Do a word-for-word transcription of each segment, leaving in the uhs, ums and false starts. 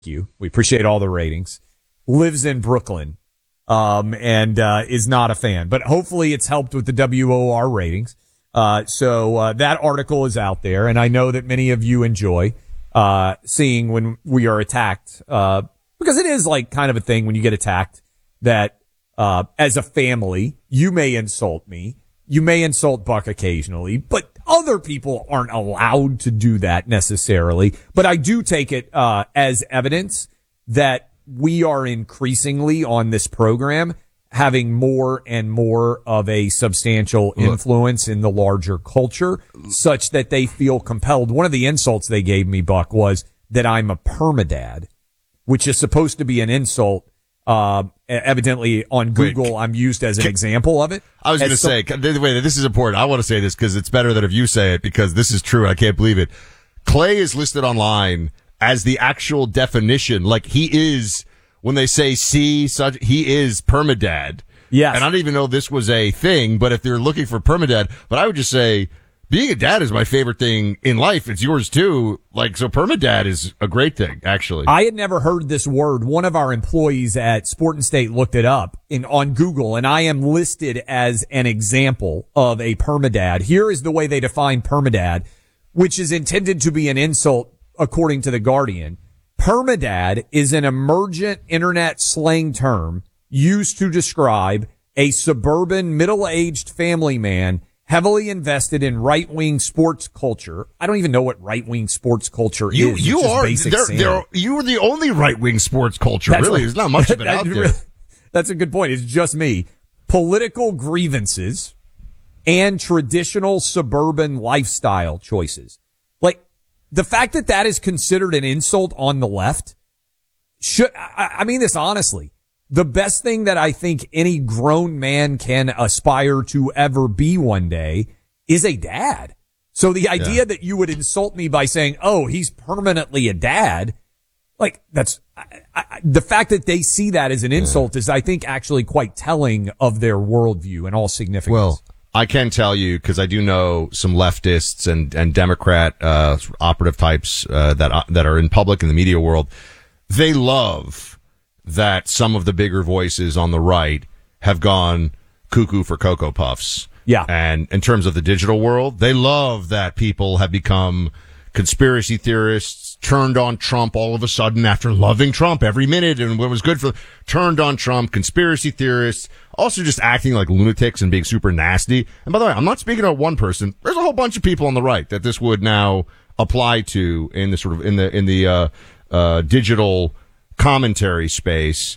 you. We appreciate all the ratings. Lives in Brooklyn, um, and, uh, is not a fan, but hopefully it's helped with the W O R ratings. Uh, so, uh, that article is out there, and I know that many of you enjoy, uh, seeing when we are attacked, uh, because it is like kind of a thing when you get attacked that, uh, as a family, you may insult me. You may insult Buck occasionally, but other people aren't allowed to do that necessarily. But I do take it, uh, as evidence that we are increasingly on this program having more and more of a substantial influence in the larger culture such that they feel compelled. One of the insults they gave me, Buck, was that I'm a permadad, which is supposed to be an insult. Uh, evidently on Google, Wait, I'm used as an can, example of it. I was going to so- say, wait, this is important. I want to say this because it's better than if you say it because this is true. I can't believe it. Clay is listed online as the actual definition. Like he is, when they say see such, he is permadad. Yes. And I don't even know this was a thing, but if they're looking for permadad, but I would just say being a dad is my favorite thing in life. It's yours too. Like, so permadad is a great thing, actually. I had never heard this word. One of our employees at Sport and State looked it up in, on Google, and I am listed as an example of a permadad. Here is the way they define permadad, which is intended to be an insult according to The Guardian. Permadad is an emergent internet slang term used to describe a suburban middle-aged family man heavily invested in right-wing sports culture. I don't even know what right-wing sports culture you, is. You are, they're, they're, you are the only right-wing sports culture, That's really. Right. There's not much of it out there. That's a good point. It's just me. Political grievances and traditional suburban lifestyle choices. Like, the fact that that is considered an insult on the left, should, I, I mean this honestly. The best thing that I think any grown man can aspire to ever be one day is a dad. So the idea yeah. that you would insult me by saying, oh, he's permanently a dad, like that's, I, I, the fact that they see that as an insult yeah. is, I think, actually quite telling of their worldview in all significance. Well, I can tell you, because I do know some leftists and, and Democrat, uh, operative types, uh, that, uh, that are in public in the media world. They love that some of the bigger voices on the right have gone cuckoo for Cocoa Puffs. Yeah. And in terms of the digital world, they love that people have become conspiracy theorists, turned on Trump all of a sudden after loving Trump every minute and what was good for, turned on Trump, conspiracy theorists, also just acting like lunatics and being super nasty. And by the way, I'm not speaking about one person. There's a whole bunch of people on the right that this would now apply to in the sort of, in the, in the, uh, uh, digital commentary space.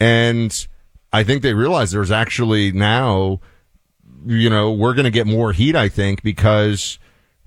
And I think they realize there's actually now, you know, we're going to get more heat, I think, because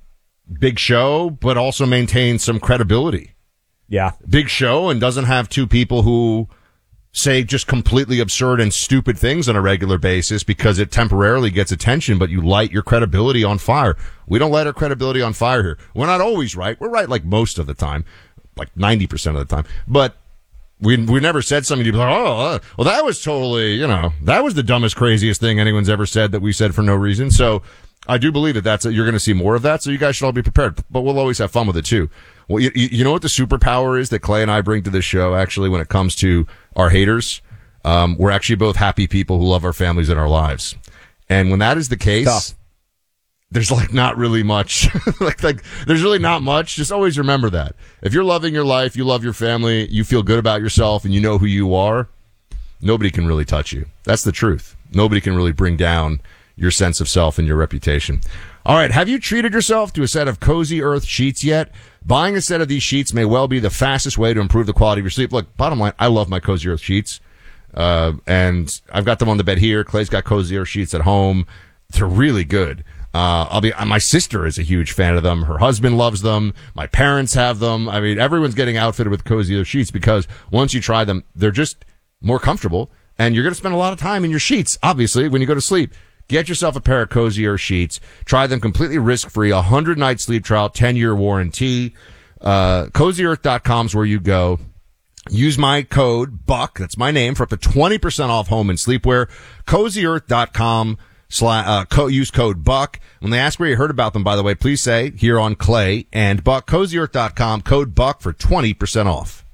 big show, but also maintain some credibility. Yeah. Big show and doesn't have two people who say just completely absurd and stupid things on a regular basis because it temporarily gets attention, but you light your credibility on fire. We don't light our credibility on fire here. We're not always right. We're right like most of the time, like ninety percent of the time. But We we never said something to be like, oh, uh, well, that was totally, you know, that was the dumbest, craziest thing anyone's ever said that we said for no reason. So I do believe that that's a, you're going to see more of that. So you guys should all be prepared, but we'll always have fun with it too. Well, you, you know what the superpower is that Clay and I bring to this show, actually, when it comes to our haters? Um, we're actually both happy people who love our families and our lives. And when that is the case, Tough. There's like not really much, like, like, there's really not much. Just always remember that. If you're loving your life, you love your family, you feel good about yourself, and you know who you are, nobody can really touch you. That's the truth. Nobody can really bring down your sense of self and your reputation. All right. Have you treated yourself to a set of Cozy Earth sheets yet? Buying a set of these sheets may well be the fastest way to improve the quality of your sleep. Look, bottom line, I love my Cozy Earth sheets. Uh, and I've got them on the bed here. Clay's got Cozy Earth sheets at home. They're really good. Uh, I'll be, my sister is a huge fan of them. Her husband loves them. My parents have them. I mean, everyone's getting outfitted with Cozy Earth sheets because once you try them, they're just more comfortable and you're going to spend a lot of time in your sheets, obviously, when you go to sleep. Get yourself a pair of Cozy Earth sheets. Try them completely risk-free. A hundred night sleep trial, ten year warranty. Uh, cozy earth dot com is where you go. Use my code BUCK. That's my name for up to twenty percent off home and sleepwear. cozy earth dot com. Slash, uh, co- use code BUCK. When they ask where you heard about them, by the way, please say here on Clay and Buck. cozy earth dot com, code BUCK for twenty percent off.